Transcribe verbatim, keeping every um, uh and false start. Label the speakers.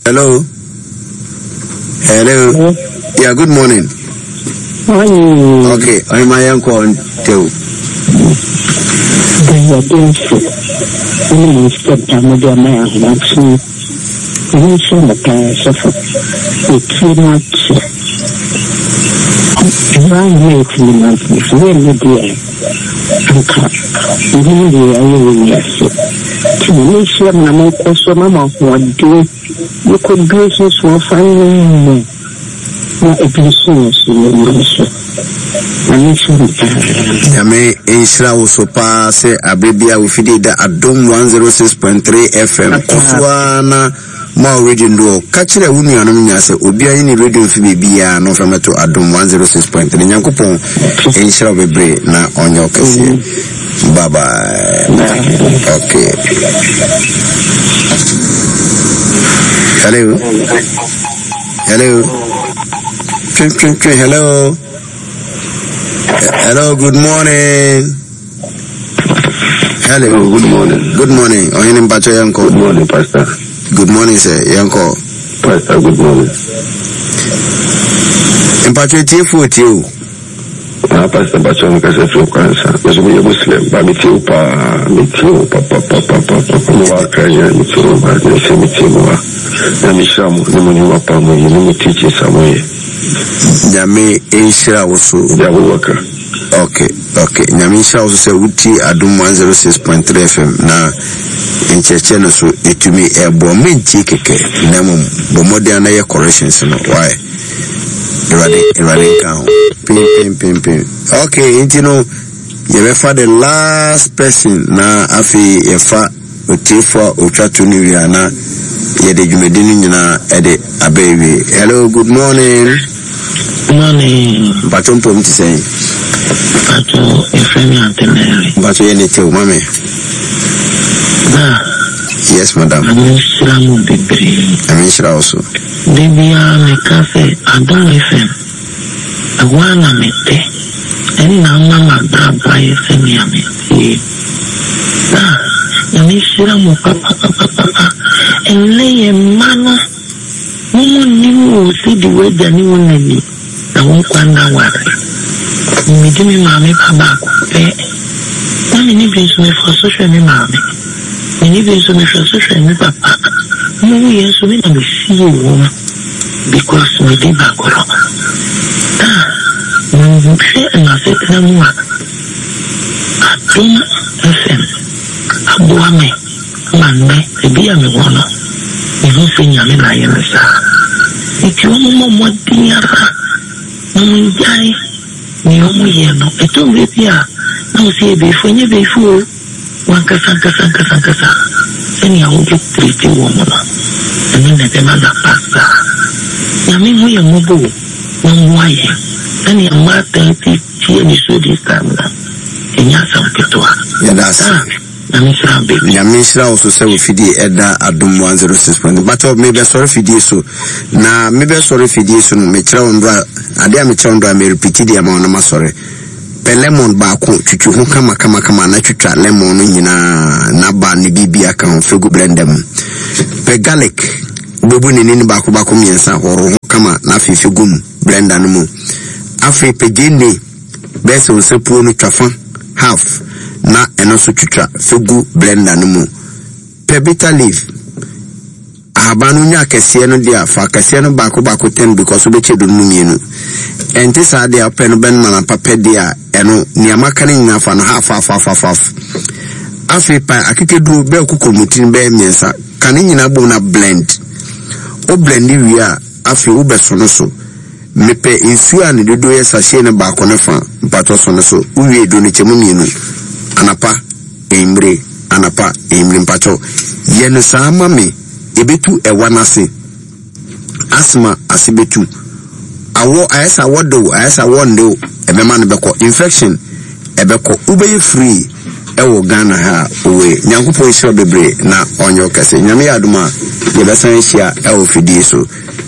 Speaker 1: Hello. Hello. Hello. Yeah, good morning.
Speaker 2: Morning.
Speaker 1: Okay, I'm my uncle too.
Speaker 2: They are doing so. We step down with your man. Actually, we should look at it. It's too much. Why make me not really dear? Really, I really yes. To me, she and Mamma also, Mamma, what do you could go so small finding what a business in
Speaker 1: Yame Ishra also pass a baby with the Adom one oh six point three F M. Oswana more region do catch the union as Obia in radio for baby no from to Adom one oh six point three. Yankupon Ishra Bebre na on your case. Bye bye. Okay. Hello. Hello. Hello. Hello, good morning. Hello,
Speaker 3: oh, good morning.
Speaker 1: Good morning. Oh, you name Pastor Yanko.
Speaker 3: Good morning, Pastor.
Speaker 1: Good morning, sir. Yanko.
Speaker 3: Pastor, good morning.
Speaker 1: In Pastor T four you.
Speaker 3: Ah, Pastor, Pastor, I'm going to say cancer. Because we are Muslim, but me too, pa, me too, pa, pa, pa, pa, pa, pa, pa, pa, Kaya, me too, but me say me too, ma. Na me shamu, ni mo ni wapa mo, ni mo teach samoye.
Speaker 1: Nyame Ishra also.
Speaker 3: Yeah, we work.
Speaker 1: Okay, okay. Nyame Ishra also say Uti Adum one oh six point three F M. Na in Checheno so etumi ebo menti keke na mum bo modern na corrections no. Why? Irade irade kan. Pim pim pim pim. Okay, you know you refer the last person na afi yefa otifo otwatu ni wi ana ye de dwumedini nyina e de abewi. Hello, good morning.
Speaker 2: Morning.
Speaker 1: Baton pom ti say.
Speaker 2: Baton Efremi Antenary.
Speaker 1: Baton ye ne tell mama.
Speaker 2: Ah.
Speaker 1: Yes, madam.
Speaker 2: I'm Islamu Bibri.
Speaker 1: I'm Ishra also.
Speaker 2: Bibia me cafe Adon F M. Awana mete. Eni na mama braba Efremi ame. Ah. I'm Islamu papa papa papa. Enleye mano. Mumu nimu si di weja ni wuneni. Na wakwanda wari. Midimi mame pabako. Eh. Nami nibi nsume frustration ni mame. Nibi nsume frustration ni papa. Mumu yensume na misiye wuma. Because midi bakoro. Ah. Mumse na setna mua. Adum F M. Abuame. Mane. Ebiya me wono. Ibu se nyame na yensa. Iti omo mo mo diara. Mumu jai. Ni omo yeno. Eto mbepia. Na usiye befu. Nye befu. Wankasa nkasa nkasa nkasa. Eni ya uge triti womo na. Eni netema na pasta. Nyame mu ye mobo. Mwaye. Eni ya mwata iti tiye nisudi istamina. Enyasa mketoa.
Speaker 1: Yadasa. Nyamisra also say we fidi Eda Adum one oh six point. But maybe sorry fidi so. Na maybe sorry fidi so me chira ondra ade me chira ondra me repeat di ama na sorry. Pe lemon ba ko twitwi ho kama kama kama na twitwa lemon no nyina na ba ne bibia kan fegu blendem. Pe garlic bebu ne ni ba ko ba ko miensa horo kama na fefegu blender no mu. Afi pe gende be so se pu no twafa half na eno so twitwa fegu blender no mu. Pe bitter leaf abanu nya kese no dia fa kese no bako bako ten because we chedo no mienu enti sa dia pe no ben mala papa dia eno niama kan nya fa no half half half half afi pa akikedu be okukomutin be miensa kan nyina bo na blend o blend wi a afi wo be so no so mepe insu a ne dodo ye sachet ne bako ne fa mpato so no so uwie do ne chemu mienu anapa embre anapa embre mpato ye no sa mame ebetu ewanase asma asibetu awo ayesa wodo ayesa wondo ebema no beko infection ebeko ubeye free ewo Ghana ha owe nyankopo isho bebre na onyo kase nyame aduma ye besan hia ewo fidie so